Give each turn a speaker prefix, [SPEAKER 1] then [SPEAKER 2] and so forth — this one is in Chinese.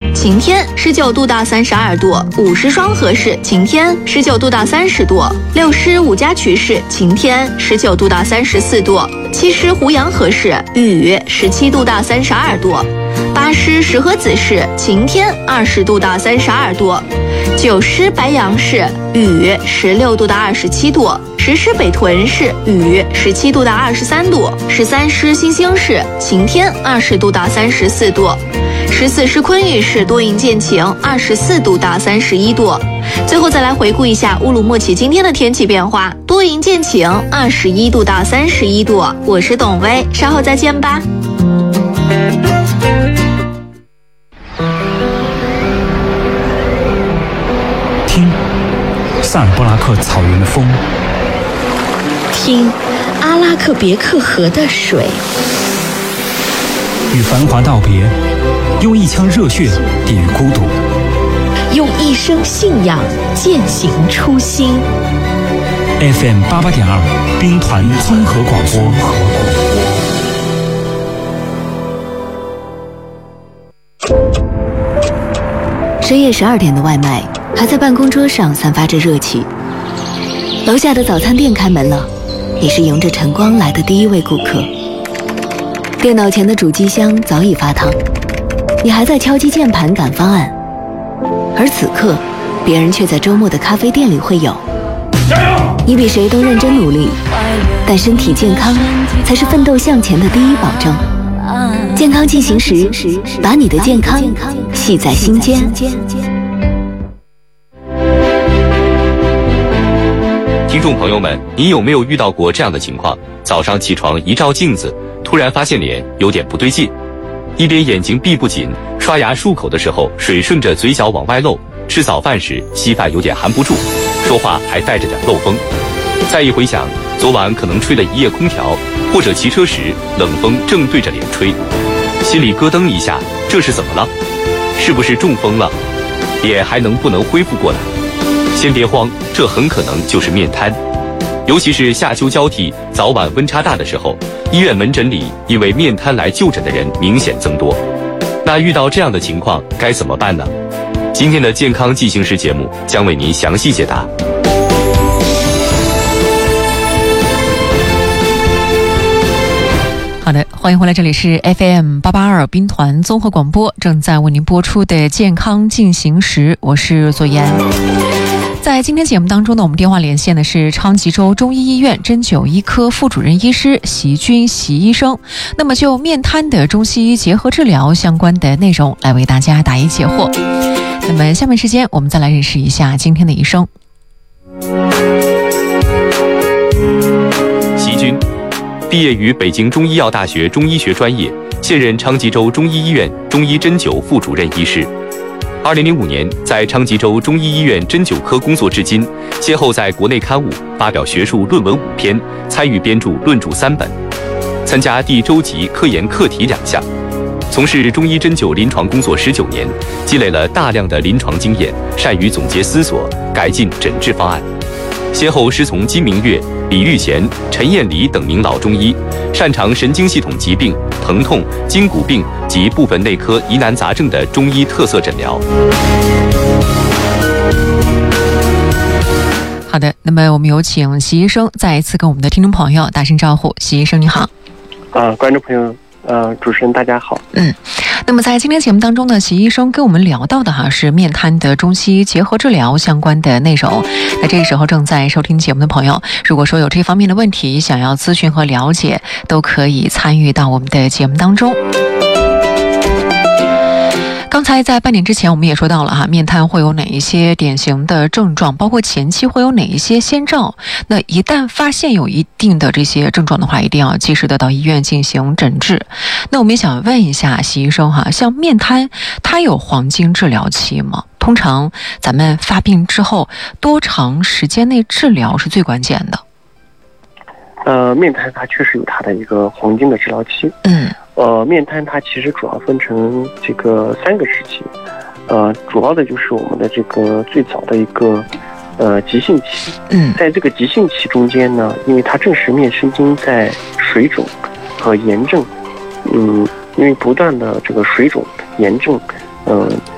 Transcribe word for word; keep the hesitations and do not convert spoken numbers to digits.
[SPEAKER 1] 晴天，十九度到三十二度；五十双河市，晴天，十九度到三十度；六师五家渠市，晴天，十九度到三十四度；七师湖阳河市，雨，十七度到三十二度；八师石河子市，晴天，二十度到三十二度；九师白杨市，雨，十六度到二十七度；十师北屯市，雨，十七度到二十三度；十三师新兴市，晴天，二十度到三十四度；十四师昆玉市多云见晴，二十四度到三十一度。最后再来回顾一下乌鲁木齐今天的天气变化：多云见晴，二十一度到三十一度。我是董薇，稍后再见吧。
[SPEAKER 2] 听萨尔布拉克草原的风，
[SPEAKER 3] 听阿拉克别克河的水。
[SPEAKER 2] 与繁华道别，用一腔热血抵御孤独，
[SPEAKER 3] 用一生信仰践行初心。
[SPEAKER 2] F M 八八点二，兵团综合广播。
[SPEAKER 4] 深夜十二点的外卖还在办公桌上散发着热气。楼下的早餐店开门了，你是迎着晨光来的第一位顾客。电脑前的主机箱早已发烫，你还在敲击键盘赶方案，而此刻别人却在周末的咖啡店里会友。你比谁都认真努力，但身体健康才是奋斗向前的第一保证。健康进行时，把你的健康系在心间。
[SPEAKER 5] 听众朋友们，你有没有遇到过这样的情况？早上起床一照镜子，突然发现脸有点不对劲，一边眼睛闭不紧，刷牙漱口的时候水顺着嘴角往外漏，吃早饭时稀饭有点含不住，说话还带着点漏风。再一回想，昨晚可能吹了一夜空调，或者骑车时冷风正对着脸吹，心里咯噔一下，这是怎么了？是不是中风了？脸还能不能恢复过来？先别慌，这很可能就是面瘫。尤其是夏秋交替、早晚温差大的时候，医院门诊里因为面瘫来就诊的人明显增多。那遇到这样的情况该怎么办呢？今天的健康进行时节目将为您详细解答。
[SPEAKER 6] 好的，欢迎回来，这里是 F M 八八二兵团综合广播，正在为您播出的健康进行时，我是左岩。在今天节目当中呢，我们电话连线的是昌吉州中医医院针灸医科副主任医师席军席医生。那么就面瘫的中西医结合治疗相关的内容来为大家答疑解惑。那么下面时间我们再来认识一下今天的医生。
[SPEAKER 5] 席军毕业于北京中医药大学中医学专业，现任昌吉州中医医院中医针灸副主任医师。二零零五年在昌吉州中医医院针灸科工作至今，先后在国内刊物发表学术论文五篇，参与编著论著三本，参加第周级科研课题两项，从事中医针灸临床工作十九年，积累了大量的临床经验，善于总结思索，改进诊治方案。先后师从金明月、李玉贤、陈彦礼等名老中医，擅长神经系统疾病、疼痛、筋骨病及部分内科疑难杂症的中医特色诊疗。
[SPEAKER 6] 好的，那么我们有请席医生再一次跟我们的听众朋友打声招呼。席医生你好。
[SPEAKER 7] 啊，观众朋友，呃，主持人大家好。
[SPEAKER 6] 嗯，那么在今天节目当中呢，席医生跟我们聊到的哈是面瘫的中西医结合治疗相关的内容。那这个时候正在收听节目的朋友，如果说有这方面的问题想要咨询和了解，都可以参与到我们的节目当中。刚才在半点之前我们也说到了哈，面瘫会有哪一些典型的症状，包括前期会有哪一些先兆。那一旦发现有一定的这些症状的话，一定要及时的到医院进行诊治。那我们也想问一下席医生哈，像面瘫它有黄金治疗期吗？通常咱们发病之后多长时间内治疗是最关键的？
[SPEAKER 7] 呃，面瘫它确实有它的一个黄金的治疗期。
[SPEAKER 6] 嗯。
[SPEAKER 7] 呃，面瘫它其实主要分成这个三个时期，呃，主要的就是我们的这个最早的一个呃急性期。
[SPEAKER 6] 嗯，
[SPEAKER 7] 在这个急性期中间呢，因为它正是面神经在水肿和炎症，嗯，因为不断的这个水肿、炎症，嗯、呃，